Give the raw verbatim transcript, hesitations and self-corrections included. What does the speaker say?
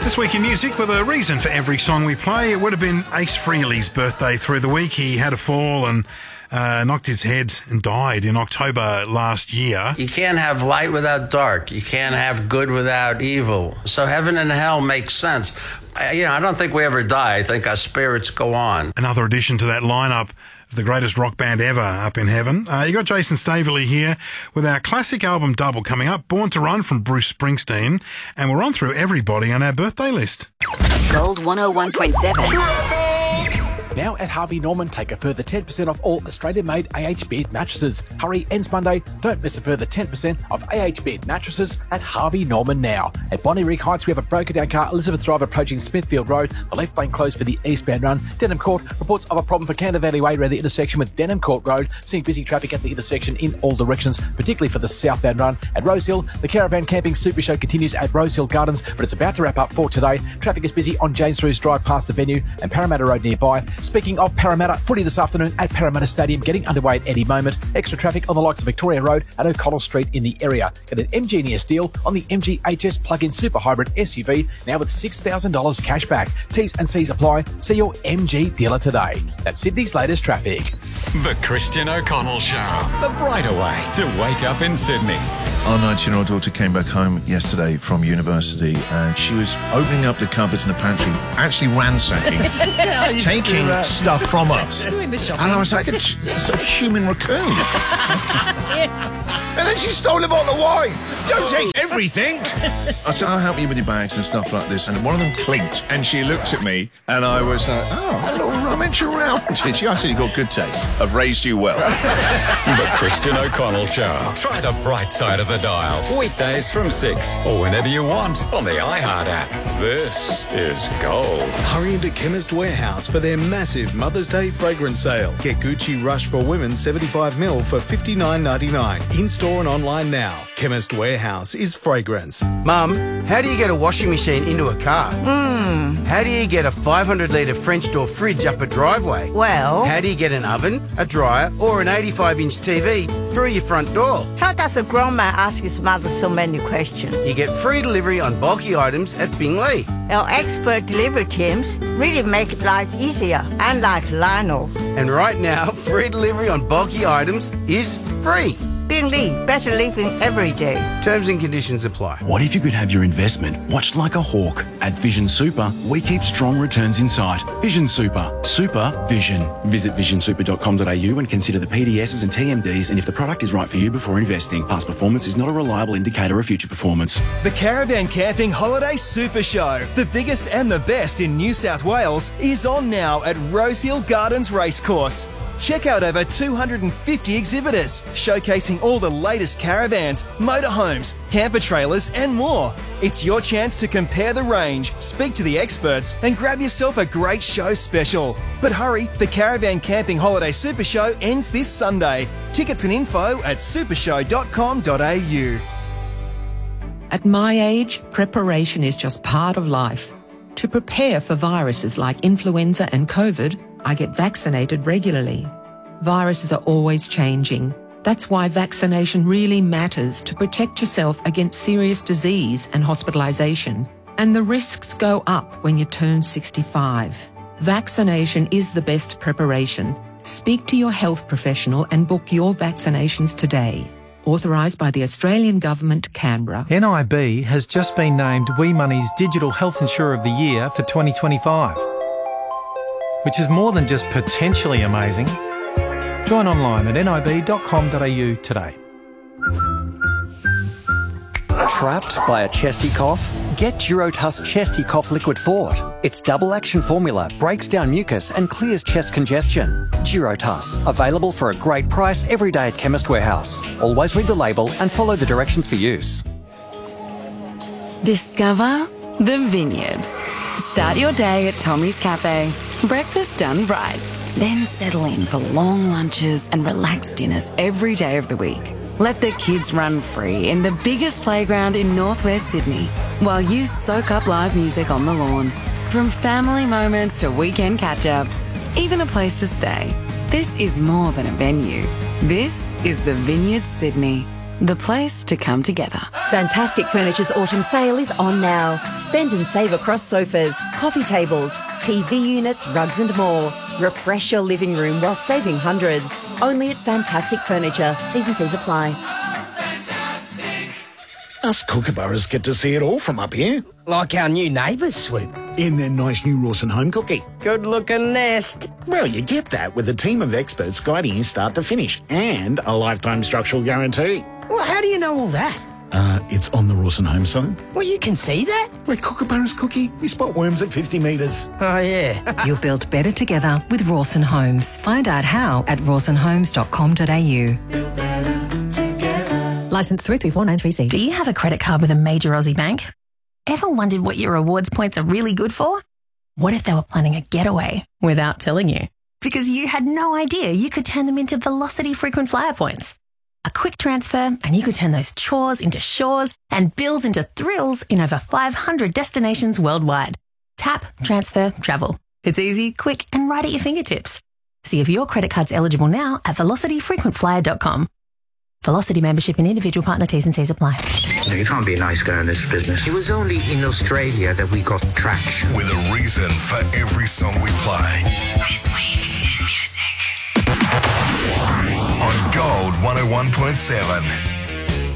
This week in music, with a reason for every song we play, it would have been Ace Frehley's birthday through the week. He had a fall and uh, knocked his head and died in October last year. You can't have light without dark. You can't have good without evil. So heaven and hell makes sense. I, you know, I don't think we ever die. I think our spirits go on. Another addition to that lineup of the greatest rock band ever up in heaven. Uh, you got Jason Staveley here with our classic album double coming up, Born to Run from Bruce Springsteen, and we're on through everybody on our birthday list. Gold one oh one point seven. Now at Harvey Norman, take a further ten percent off all Australian-made A H bed mattresses. Hurry, ends Monday. Don't miss a further ten percent off A H bed mattresses at Harvey Norman now. At Bonnyrigg Heights, we have a broken-down car, Elizabeth Drive approaching Smithfield Road. The left lane closed for the eastbound run. Denham Court reports of a problem for Canada Valley Way around the intersection with Denham Court Road. Seeing busy traffic at the intersection in all directions, particularly for the southbound run. At Rosehill, the Caravan Camping Super Show continues at Rosehill Gardens, but it's about to wrap up for today. Traffic is busy on James Roos Drive past the venue and Parramatta Road nearby. Speaking of Parramatta, footy this afternoon at Parramatta Stadium getting underway at any moment. Extra traffic on the likes of Victoria Road and O'Connell Street in the area. Get an M G N E S deal on the M G H S plug-in super hybrid S U V now with six thousand dollars cash back. T's and C's apply. See your M G dealer today. That's Sydney's latest traffic. The Christian O'Connell Show. The brighter way to wake up in Sydney. Our nineteen-year-old daughter came back home yesterday from university and she was opening up the cupboards in the pantry, actually ransacking, taking stuff from us. Doing the shopping. And I was like a, a sort of human raccoon. And then she stole a bottle of wine. Don't take everything. I said, I'll help you with your bags and stuff like this. And one of them clinked. And she looked at me and I was like, oh, hello, rummage around. She actually got good taste. I've raised you well. The Christian O'Connell Show. Try the bright side of the dial. Weekdays from six or whenever you want on the iHeart app. This is Gold. Hurry into Chemist Warehouse for their massive Mother's Day fragrance sale. Get Gucci Rush for Women seventy-five mil for fifty-nine ninety-nine. In-store and online now. Chemist Warehouse is fragrance. Mum, how do you get a washing machine into a car? Hmm. How do you get a five hundred litre French door fridge up a driveway? Well... How do you get an oven, a dryer or an eighty-five inch T V through your front door? How does a grown man ask his mother so many questions? You get free delivery on bulky items at Bingley. Our expert delivery teams really make life easier, unlike Lionel. And right now, free delivery on bulky items is free. Bingley, better living every day. Terms and conditions apply. What if you could have your investment watched like a hawk? At Vision Super, we keep strong returns in sight. Vision Super. Super Vision. Visit vision super dot com dot a u and consider the P D Ss and T M Ds and if the product is right for you before investing. Past performance is not a reliable indicator of future performance. The Caravan Camping Holiday Super Show, the biggest and the best in New South Wales, is on now at Rosehill Gardens Racecourse. Check out over two hundred fifty exhibitors, showcasing all the latest caravans, motorhomes, camper trailers and more. It's your chance to compare the range, speak to the experts and grab yourself a great show special. But hurry, the Caravan Camping Holiday Super Show ends this Sunday. Tickets and info at super show dot com dot a u. At my age, preparation is just part of life. To prepare for viruses like influenza and COVID, I get vaccinated regularly. Viruses are always changing. That's why vaccination really matters to protect yourself against serious disease and hospitalisation. And the risks go up when you turn sixty-five. Vaccination is the best preparation. Speak to your health professional and book your vaccinations today. Authorised by the Australian Government, Canberra. N I B has just been named We Money's Digital Health Insurer of the Year for twenty twenty-five. Which is more than just potentially amazing. Join online at n i b dot com dot a u today. Trapped by a chesty cough? Get Durotuss Chesty Cough Liquid Fort. Its double action formula breaks down mucus and clears chest congestion. Durotuss, available for a great price every day at Chemist Warehouse. Always read the label and follow the directions for use. Discover the Vineyard. Start your day at Tommy's Cafe. Breakfast done right. Then settle in for long lunches and relaxed dinners every day of the week. Let the kids run free in the biggest playground in northwest Sydney while you soak up live music on the lawn. From family moments to weekend catch-ups, even a place to stay. This is more than a venue. This is the Vineyard Sydney. the place to come together. Fantastic Furniture's autumn sale is on now. Spend and save across sofas, coffee tables, T V units, rugs and more. Refresh your living room while saving hundreds. Only at Fantastic Furniture. T's and C's apply. Us kookaburras get to see it all from up here. Like our new neighbours, Swoop. In their nice new Rawson home cookie. Good-looking nest. Well, you get that with a team of experts guiding you start to finish and a lifetime structural guarantee. Well, how do you know all that? Uh, it's on the Rawson home site. Well, you can see that? Where kookaburras cookie, we spot worms at fifty metres. Oh, yeah. You'll build better together with Rawson Homes. Find out how at rawson homes dot com dot a u. Licence three three four nine three C. Do you have a credit card with a major Aussie bank? Ever wondered what your rewards points are really good for? What if they were planning a getaway without telling you? Because you had no idea you could turn them into Velocity frequent flyer points. A quick transfer and you could turn those chores into shores and bills into thrills in over five hundred destinations worldwide. Tap, transfer, travel. It's easy, quick and right at your fingertips. See if your credit card's eligible now at velocity frequent flyer dot com. Velocity membership and individual partner T's and C's apply. No, you can't be a nice guy in this business. It was only in Australia that we got traction. With a reason for every song we play. This week in music. On Gold one oh one point seven.